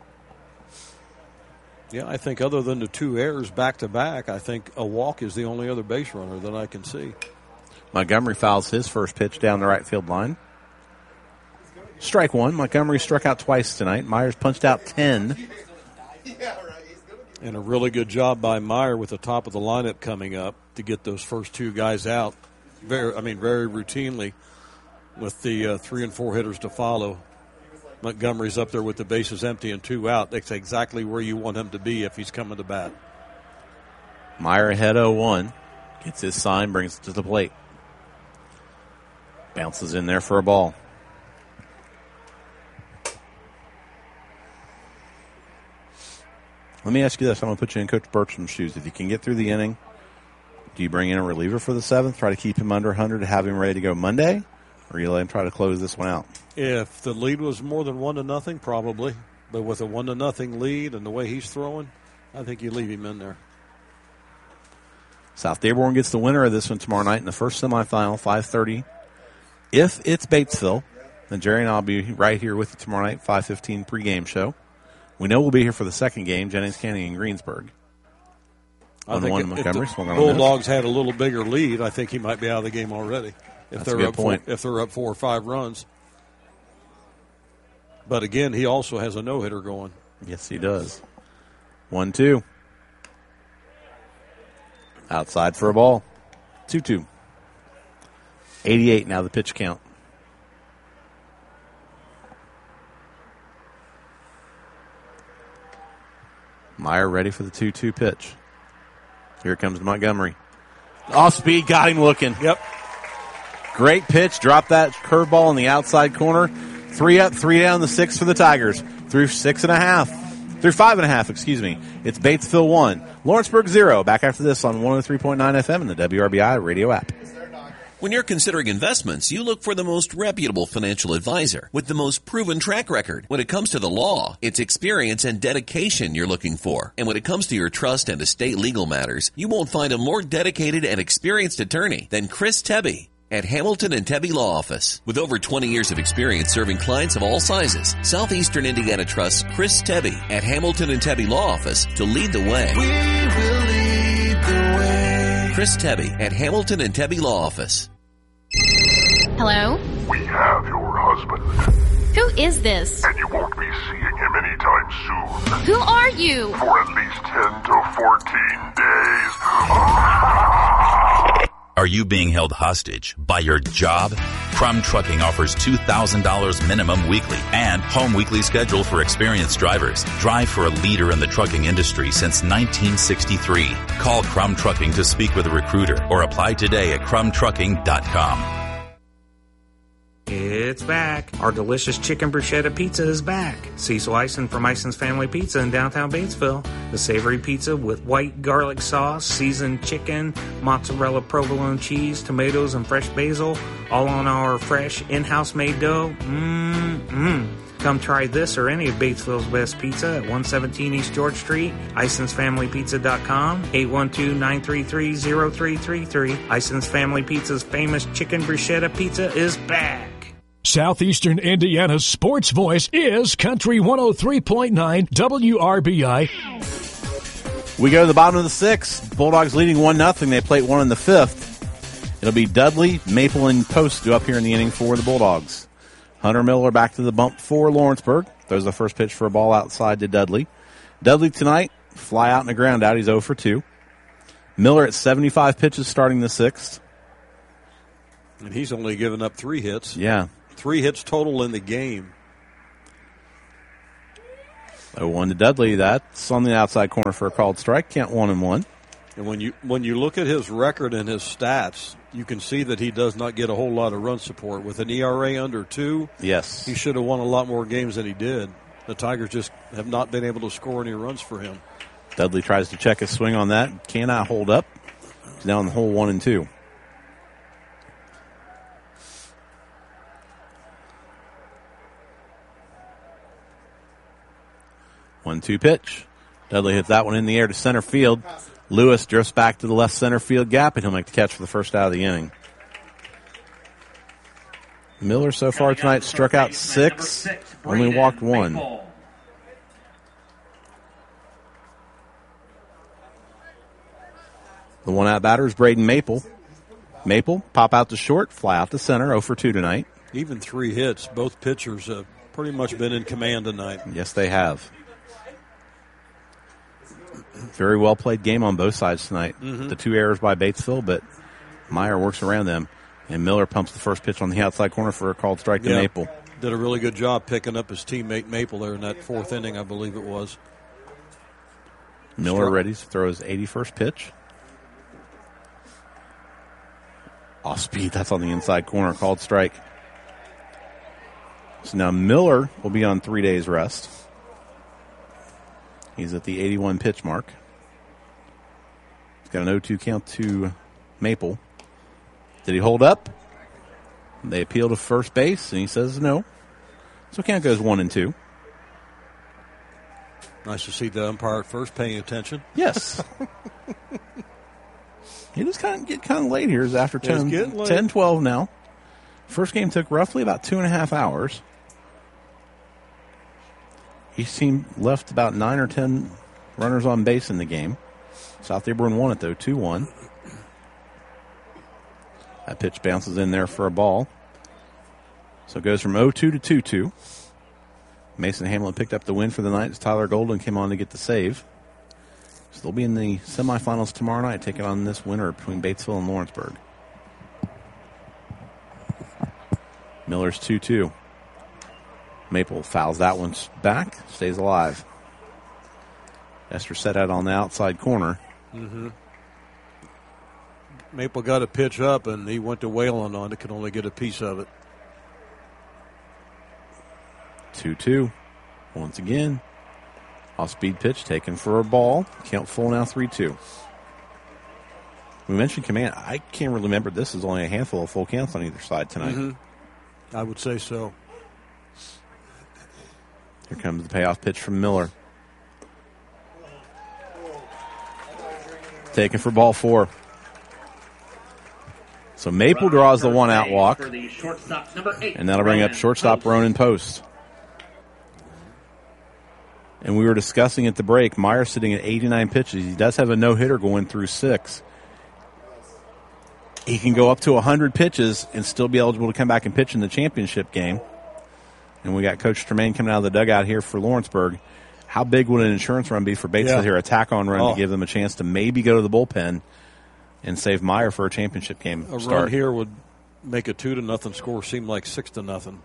Yeah, I think other than the two errors back-to-back, I think a walk is the only other base runner that I can see. Montgomery fouls his first pitch down the right field line. Strike one. Montgomery struck out twice tonight. Myers punched out ten. And a really good job by Meyer with the top of the lineup coming up to get those first two guys out. Very, I mean, very routinely with the uh, three and four hitters to follow. Montgomery's up there with the bases empty and two out. That's exactly where you want him to be if he's coming to bat. Meyer ahead oh one. Gets his sign, brings it to the plate. Bounces in there for a ball. Let me ask you this. I'm going to put you in Coach Bertram's shoes. If you can get through the inning, do you bring in a reliever for the seventh, try to keep him under one hundred to have him ready to go Monday, or you let him try to close this one out? If the lead was more than one to nothing, probably. But with a one to nothing lead and the way he's throwing, I think you leave him in there. South Dearborn gets the winner of this one tomorrow night in the first semifinal, five thirty. If it's Batesville, then Jerry and I will be right here with you tomorrow night, five fifteen pregame show. We know we'll be here for the second game, Jennings County and Greensburg. I think if, if the Bulldogs had a little bigger lead, I think he might be out of the game already. If That's they're a good up point. Four, if they're up four or five runs. But again, he also has a no-hitter going. Yes, he does. One, two. Outside for a ball. Two, two. eighty-eight now the pitch count. Meyer ready for the two two pitch. Here comes Montgomery. Off speed, got him looking. Yep. Great pitch. Dropped that curveball in the outside corner. Three up, three down, the six for the Tigers. Through six and a half. Through five and a half, excuse me. It's Batesville one. Lawrenceburg zero. Back after this on one oh three point nine F M and the W R B I radio app. When you're considering investments, you look for the most reputable financial advisor with the most proven track record. When it comes to the law, it's experience and dedication you're looking for. And when it comes to your trust and estate legal matters, you won't find a more dedicated and experienced attorney than Chris Tebby at Hamilton and Tebby Law Office. With over twenty years of experience serving clients of all sizes, Southeastern Indiana trusts Chris Tebby at Hamilton and Tebby Law Office to lead the way. We will lead the way. Chris Tebby at Hamilton and Tebby Law Office. Hello? We have your husband. Who is this? And you won't be seeing him anytime soon. Who are you? For at least ten to fourteen days. Are you being held hostage by your job? Crum Trucking offers two thousand dollars minimum weekly and home weekly schedule for experienced drivers. Drive for a leader in the trucking industry since nineteen sixty-three. Call Crum Trucking to speak with a recruiter or apply today at crum trucking dot com. It's back. Our delicious chicken bruschetta pizza is back. Cecil Eisen from Eisen's Family Pizza in downtown Batesville. The savory pizza with white garlic sauce, seasoned chicken, mozzarella provolone cheese, tomatoes, and fresh basil, all on our fresh in-house made dough. Mmm-mmm. Come try this or any of Batesville's best pizza at one seventeen East George Street, Eisens Family Pizza dot com, eight one two, nine three three, zero three three three. Eisens Family Pizza's famous chicken bruschetta pizza is back. Southeastern Indiana's sports voice is Country one oh three point nine W R B I. We go to the bottom of the sixth. Bulldogs leading one nothing. They play one in the fifth. It'll be Dudley, Maple, and Post due up here in the inning for the Bulldogs. Hunter Miller back to the bump for Lawrenceburg. Throws the first pitch for a ball outside to Dudley. Dudley tonight, fly out and a ground out. He's oh for two. Miller at seventy-five pitches starting the sixth. And he's only given up three hits. Yeah. Three hits total in the game. oh one to Dudley. That's on the outside corner for a called strike. Count one and one. And when you when you look at his record and his stats, you can see that he does not get a whole lot of run support. With an E R A under two, yes, he should have won a lot more games than he did. The Tigers just have not been able to score any runs for him. Dudley tries to check his swing on that. Cannot hold up. He's now in the hole one and two. one two pitch. Dudley hits that one in the air to center field. Lewis drifts back to the left center field gap, and he'll make the catch for the first out of the inning. Miller so far tonight struck out six, only walked one. The one-out batter is Braden Maple. Maple, pop out to short, fly out to center, oh for two tonight. Even three hits. Both pitchers have pretty much been in command tonight. Yes, they have. Very well played game on both sides tonight. Mm-hmm. The two errors by Batesville, but Meyer works around them. And Miller pumps the first pitch on the outside corner for a called strike to yeah. Maple. Did a really good job picking up his teammate Maple there in that fourth inning, I believe it was. Miller Stri- ready to throw his eighty-first pitch. Off speed, that's on the inside corner, called strike. So now Miller will be on three days rest. He's at the eighty-one pitch mark. He's got an oh two count to Maple. Did he hold up? They appeal to first base, and he says no. So count goes one and two. Nice to see the umpire at first paying attention. Yes. It is kind of get kind of late here. It's after It's getting late. ten twelve now. First game took roughly about two and a half hours. Each team left about nine or ten runners on base in the game. South Dearborn won it, though, two one. That pitch bounces in there for a ball. So it goes from oh two to two two. Mason Hamlin picked up the win for the night as Tyler Golden came on to get the save. So they'll be in the semifinals tomorrow night, taking on this winner between Batesville and Lawrenceburg. Miller's two two. Maple fouls that one back, stays alive. Esther set out on the outside corner. Mm-hmm. Maple got a pitch up, and he went to wailing on it, could only get a piece of it. two two. Once again. Off-speed pitch taken for a ball. Count full now, three two. We mentioned command. I can't really remember. This is only a handful of full counts on either side tonight. Mm-hmm. I would say so. Here comes the payoff pitch from Miller. Taken for ball four. So Maple draws the one-out walk. And that'll bring up shortstop Ronan Post. And we were discussing at the break, Meyer sitting at eighty-nine pitches. He does have a no-hitter going through six. He can go up to one hundred pitches and still be eligible to come back and pitch in the championship game. And we got Coach Tremaine coming out of the dugout here for Lawrenceburg. How big would an insurance run be for Batesville Yeah. here? A tack-on run Oh. to give them a chance to maybe go to the bullpen and save Meyer for a championship game A start. run here would make a two to nothing score seem like six to nothing.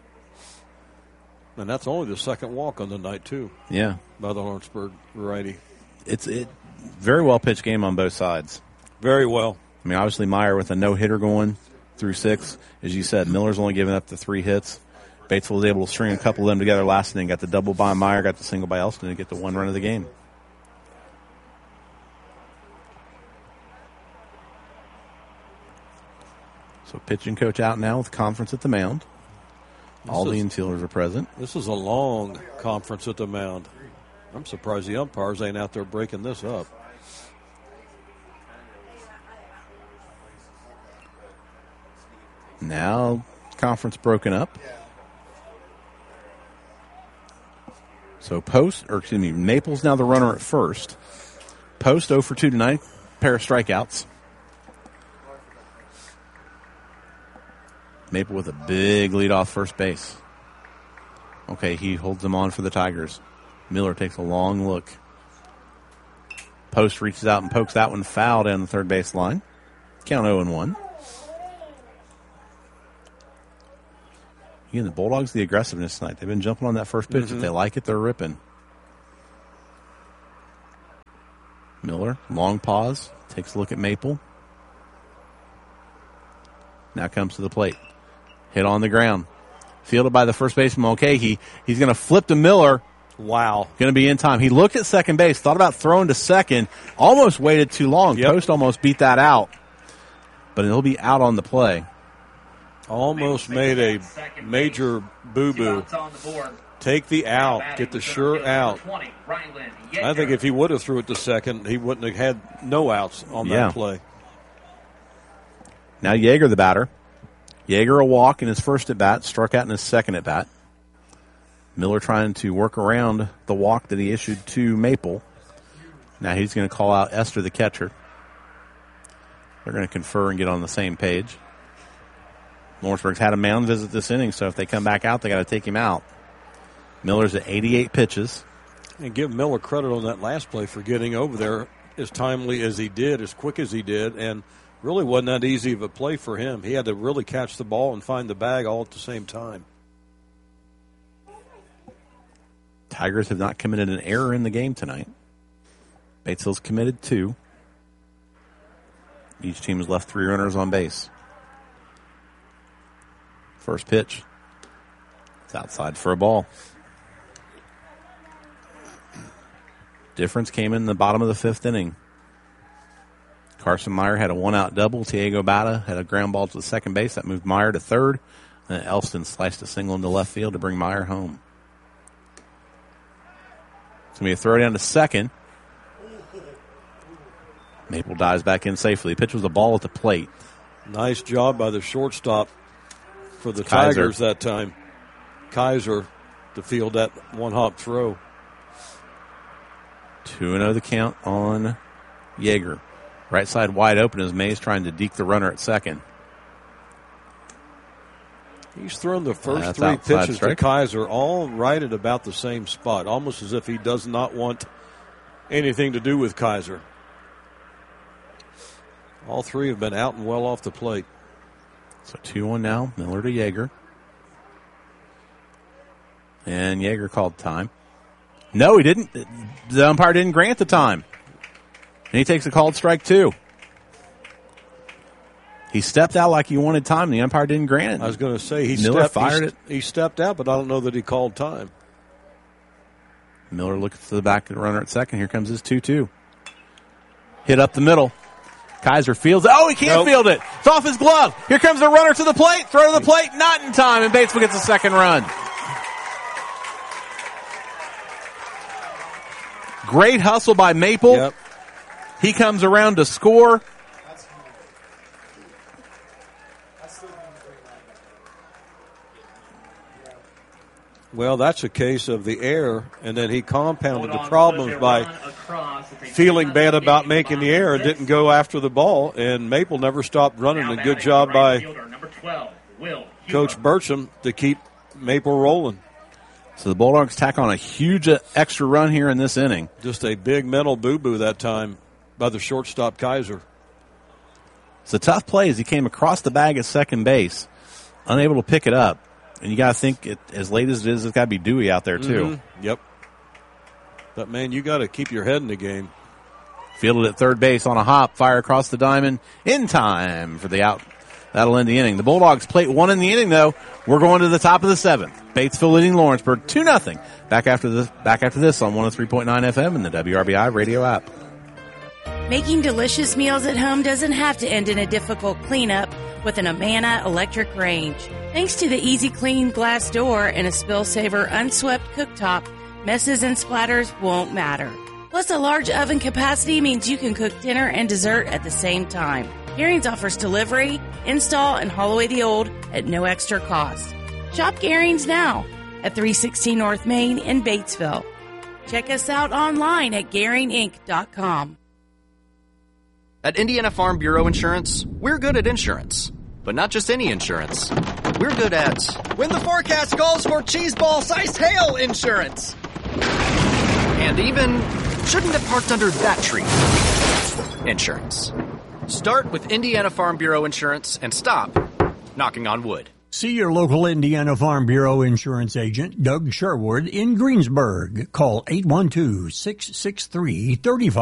And that's only the second walk on the night, too. Yeah. By the Lawrenceburg righty. It's it very well pitched game on both sides. Very well. I mean, obviously Meyer with a no-hitter going through six. As you said, Miller's only given up the three hits. Batesville was able to string a couple of them together last inning. Got the double by Meyer, got the single by Elston to get the one run of the game. So pitching coach out now with conference at the mound. All This the is- infielders are present. This is a long conference at the mound. I'm surprised the umpires ain't out there breaking this up. Now conference broken up. So Post, or excuse me, Maple's now the runner at first. Post oh for two tonight, pair of strikeouts. Maple with a big lead off first base. Okay, he holds them on for the Tigers. Miller takes a long look. Post reaches out and pokes that one foul down the third base line. Count oh and one. Again, the Bulldogs, the aggressiveness tonight. They've been jumping on that first pitch. Mm-hmm. If they like it, they're ripping. Miller, long pause, takes a look at Maple. Now comes to the plate. Hit on the ground. Fielded by the first baseman, Mulcahy. He's going to flip to Miller. Wow. Going to be in time. He looked at second base, thought about throwing to second, almost waited too long. Yep. Post almost beat that out. But he'll be out on the play. Almost made a major boo-boo. Take the out. Get the sure out. I think if he would have threw it to second, he wouldn't have had no outs on yeah. that play. Now Yeager, the batter. Yeager a walk in his first at-bat, struck out in his second at-bat. Miller trying to work around the walk that he issued to Maple. Now he's going to call out Esther, the catcher. They're going to confer and get on the same page. Lawrenceburg's had a mound visit this inning, so if they come back out, they got to take him out. Miller's at eighty-eight pitches. And give Miller credit on that last play for getting over there as timely as he did, as quick as he did, and really wasn't that easy of a play for him. He had to really catch the ball and find the bag all at the same time. Tigers have not committed an error in the game tonight. Batesville's committed two. Each team has left three runners on base. First pitch. It's outside for a ball. Difference came in the bottom of the fifth inning. Carson Meyer had a one-out double. Tiago Bata had a ground ball to the second base. That moved Meyer to third. And Elston sliced a single into left field to bring Meyer home. It's going to be a throw down to second. Maple dives back in safely. The pitch was a ball at the plate. Nice job by the shortstop for the Kaiser. Tigers that time. Kaiser to field that one-hop throw. two and oh the count on Yeager. Right side wide open as Mays trying to deke the runner at second. He's thrown the first That's three outside pitches strike. to Kaiser all right at about the same spot, almost as if he does not want anything to do with Kaiser. All three have been out and well off the plate. So two one now, Miller to Yeager. And Yeager called time. No, he didn't. The umpire didn't grant the time. And he takes a called strike two. He stepped out like he wanted time, and the umpire didn't grant it. I was going to say he Miller stepped, fired he, it. He stepped out, but I don't know that he called time. Miller looks to the back of the runner at second. Here comes his two two. Hit up the middle. Kaiser fields. Oh, he can't Nope. field it. It's off his glove. Here comes the runner to the plate. Throw to the plate. Not in time, and Batesville gets a second run. Great hustle by Maple. Yep. He comes around to score. Well, that's a case of the error, and then he compounded the problems by feeling bad about making the error and didn't go after the ball, and Maple never stopped running. A good job by Coach Burcham to keep Maple rolling. So the Bulldogs tack on a huge uh, extra run here in this inning. Just a big mental boo-boo that time by the shortstop Kaiser. It's a tough play as he came across the bag at second base, unable to pick it up. And you got to think, it, as late as it is, it's got to be Dewey out there, too. Mm-hmm. Yep. But, man, you got to keep your head in the game. Fielded at third base on a hop, fire across the diamond, in time for the out. That'll end the inning. The Bulldogs plate one in the inning, though. We're going to the top of the seventh. Batesville leading Lawrenceburg two nothing. Back after this, back after this on one oh three point nine F M and the W R B I radio app. Making delicious meals at home doesn't have to end in a difficult cleanup with an Amana electric range. Thanks to the easy clean glass door and a spill saver unswept cooktop, messes and splatters won't matter. Plus, a large oven capacity means you can cook dinner and dessert at the same time. Gearing's offers delivery, install, and haul away the old at no extra cost. Shop Gearing's now at three sixteen North Main in Batesville. Check us out online at Gearing Inc dot com. At Indiana Farm Bureau Insurance, we're good at insurance, but not just any insurance. We're good at when the forecast calls for cheese ball sized hail insurance. And even shouldn't have parked under that tree insurance. Start with Indiana Farm Bureau Insurance and stop knocking on wood. See your local Indiana Farm Bureau insurance agent, Doug Sherwood, in Greensburg. Call eight one two, six six three, three five